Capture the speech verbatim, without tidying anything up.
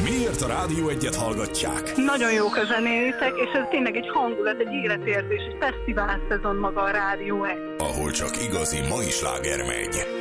Miért a Rádió Egyet hallgatják? Nagyon jók a zenétek, és ez tényleg egy hangulat, egy életérzés, egy fesztivál szezon maga a Rádió Egy. Ahol csak igazi mai sláger megy.